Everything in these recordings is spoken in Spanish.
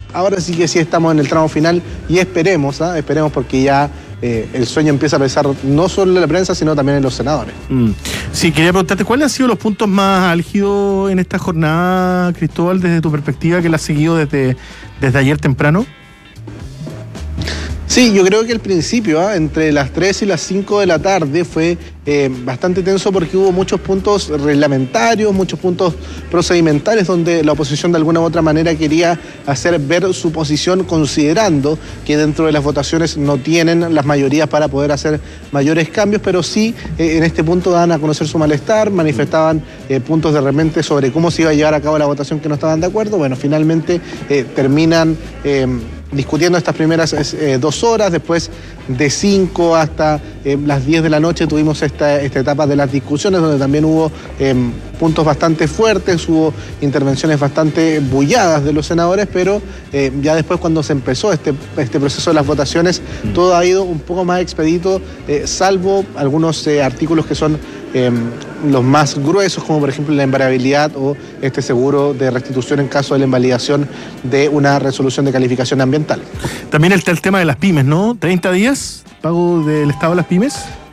ahora sí que sí estamos en el tramo final y esperemos porque ya el sueño empieza a pesar no solo en la prensa, sino también en los senadores. Sí, quería preguntarte, ¿cuáles han sido los puntos más álgidos en esta jornada, Cristóbal, desde tu perspectiva, que la has seguido desde ayer temprano? Sí, yo creo que al principio, entre las 3 y las 5 de la tarde, fue bastante tenso porque hubo muchos puntos reglamentarios, muchos puntos procedimentales donde la oposición de alguna u otra manera quería hacer ver su posición, considerando que dentro de las votaciones no tienen las mayorías para poder hacer mayores cambios, pero sí en este punto dan a conocer su malestar, manifestaban puntos de repente sobre cómo se iba a llevar a cabo la votación que no estaban de acuerdo. Bueno, finalmente terminan discutiendo estas primeras 2 horas, después de 5 hasta las 10 de la noche tuvimos esta etapa de las discusiones donde también hubo puntos bastante fuertes, hubo intervenciones bastante bulladas de los senadores, pero ya después cuando se empezó este proceso de las votaciones, todo ha ido un poco más expedito, salvo algunos artículos que son los más gruesos, como por ejemplo la invariabilidad o este seguro de restitución en caso de la invalidación de una resolución de calificación ambiental. También está el tema de las pymes, ¿no? 30 días, pago del Estado a las pymes.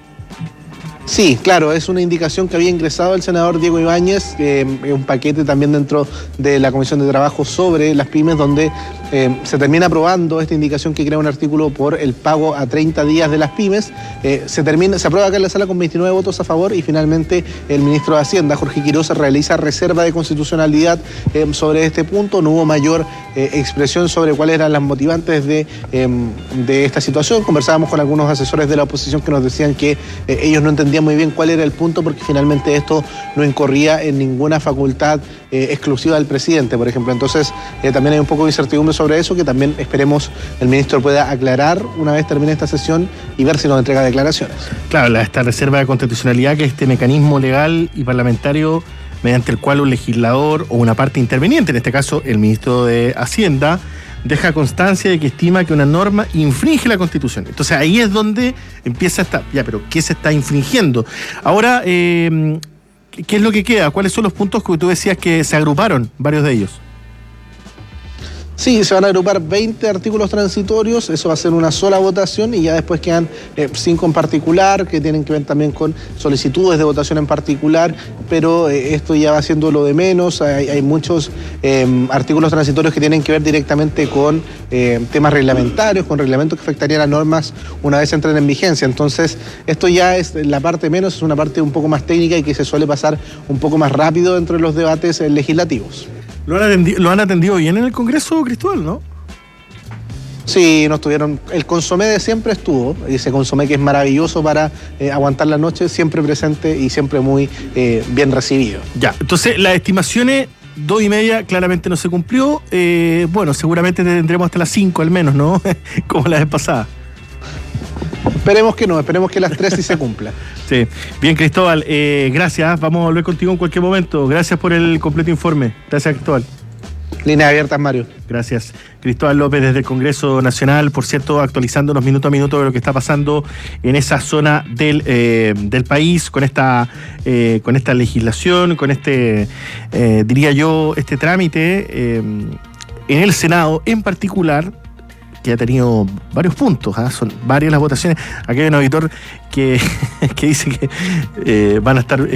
Sí, claro, es una indicación que había ingresado el senador Diego Ibáñez, un paquete también dentro de la Comisión de Trabajo sobre las pymes, donde se termina aprobando esta indicación que crea un artículo por el pago a 30 días de las pymes. Se aprueba acá en la sala con 29 votos a favor y finalmente el ministro de Hacienda, Jorge Quiroz, realiza reserva de constitucionalidad sobre este punto. No hubo mayor expresión sobre cuáles eran las motivantes de esta situación. Conversábamos con algunos asesores de la oposición que nos decían que ellos no entendían muy bien cuál era el punto, porque finalmente esto no incorría en ninguna facultad exclusiva del presidente, por ejemplo. Entonces también hay un poco de incertidumbre sobre eso, que también esperemos el ministro pueda aclarar una vez termine esta sesión y ver si nos entrega declaraciones. Claro, esta reserva de constitucionalidad, que es este mecanismo legal y parlamentario mediante el cual un legislador o una parte interveniente, en este caso el ministro de Hacienda, deja constancia de que estima que una norma infringe la Constitución. Entonces ahí es donde empieza pero ¿qué se está infringiendo? Ahora, ¿qué es lo que queda? ¿Cuáles son los puntos que tú decías que se agruparon, varios de ellos? Sí, se van a agrupar 20 artículos transitorios, eso va a ser una sola votación y ya después quedan 5 en particular, que tienen que ver también con solicitudes de votación en particular, pero esto ya va siendo lo de menos. Hay muchos artículos transitorios que tienen que ver directamente con temas reglamentarios, con reglamentos que afectarían a normas una vez entren en vigencia. Entonces, esto ya es la parte menos, es una parte un poco más técnica y que se suele pasar un poco más rápido dentro de los debates legislativos. ¿Lo han atendido bien en el Congreso, Cristóbal, no? Sí, nos tuvieron. El consomé de siempre estuvo, ese consomé que es maravilloso para aguantar la noche, siempre presente y siempre muy bien recibido. Ya, entonces las estimaciones 2:30 claramente no se cumplió. Bueno, seguramente tendremos hasta las 5 al menos, ¿no? Como la vez pasada. Esperemos que no, esperemos que las 3 sí se cumpla. Sí. Bien, Cristóbal, gracias. Vamos a volver contigo en cualquier momento. Gracias por el completo informe. Gracias, Cristóbal. Líneas abiertas, Mario. Gracias. Cristóbal López desde el Congreso Nacional, por cierto, actualizándonos minuto a minuto de lo que está pasando en esa zona del país, con esta legislación, con diría yo, este trámite en el Senado en particular, que ha tenido varios puntos, son varias las votaciones. Aquí hay un auditor que dice que van a estar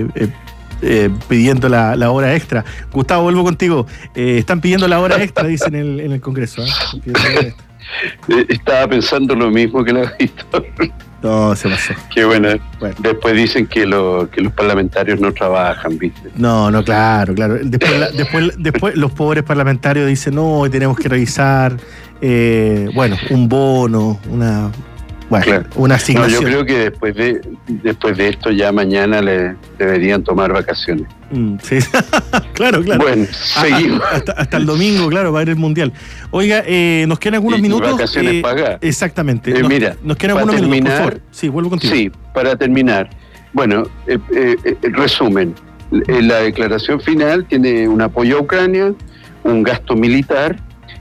pidiendo la hora extra. Gustavo, vuelvo contigo. Están pidiendo la hora extra, dicen en el Congreso. Estaba pensando lo mismo que el auditor. No, se pasó. Qué bueno. Después dicen que los parlamentarios no trabajan, ¿viste? No, claro. Después los pobres parlamentarios dicen, no, tenemos que revisar, un bono, una asignación. No, yo creo que después de esto ya mañana le deberían tomar vacaciones. Sí, claro. Bueno, seguimos. Hasta el domingo, claro, va a ir el Mundial. Oiga, nos quedan algunos minutos. Vacaciones pagadas. Exactamente. Nos quedan algunos minutos, por favor. Sí, vuelvo contigo. Sí, para terminar. Bueno, resumen. La declaración final tiene un apoyo a Ucrania, un gasto militar,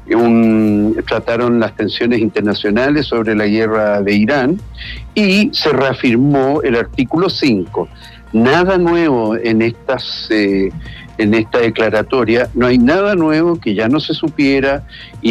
trataron las tensiones internacionales sobre la guerra de Irán y se reafirmó el artículo 5. Nada nuevo en esta declaratoria, no hay nada nuevo que ya no se supiera.